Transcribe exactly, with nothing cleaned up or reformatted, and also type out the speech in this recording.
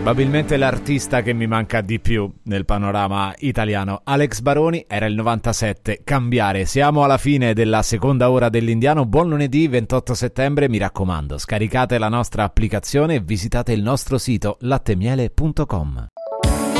Probabilmente l'artista che mi manca di più nel panorama italiano. Alex Baroni, era il novantasette, Cambiare. Siamo alla fine della seconda ora dell'Indiano. Buon lunedì ventotto settembre, mi raccomando, scaricate la nostra applicazione e visitate il nostro sito lattemiele punto com.